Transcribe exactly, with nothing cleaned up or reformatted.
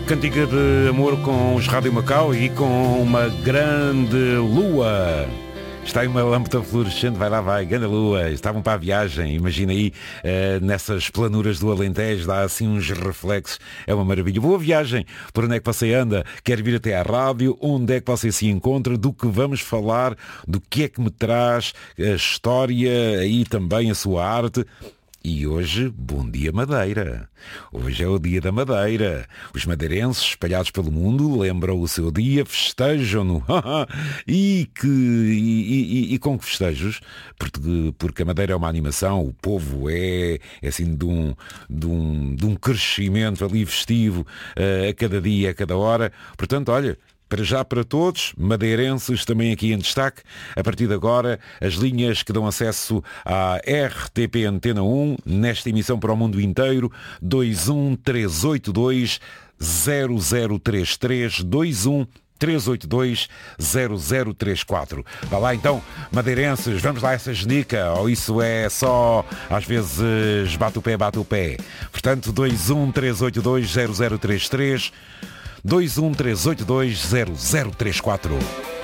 Cantiga de amor com os Rádio Macau e com uma grande lua. Está aí uma lâmpada fluorescente, vai lá, vai, grande lua. Estavam para a viagem, imagina aí, uh, nessas planuras do Alentejo, dá assim uns reflexos, é uma maravilha. Boa viagem, por onde é que você anda? Quer vir até à rádio? Onde é que você se encontra? Do que vamos falar? Do que é que me traz a história, aí também a sua arte? E hoje, bom dia Madeira. Hoje é o dia da Madeira. Os madeirenses espalhados pelo mundo lembram o seu dia, festejam-no. e, que, e, e, e com que festejos? Porque, porque a Madeira é uma animação, o povo é, é assim de um, de, um, de um crescimento ali festivo uh, a cada dia, a cada hora. Portanto, olha, para já para todos, madeirenses também aqui em destaque, a partir de agora, as linhas que dão acesso à R T P Antena um, nesta emissão para o mundo inteiro, dois um três oito dois zero zero três três, dois um três oito dois zero zero três quatro. Vá lá então, madeirenses, vamos lá essa genica, ou isso é só, às vezes, bate o pé, bate o pé. Portanto, dois um três oito dois zero zero três três, dois um três oito dois zero zero três quatro.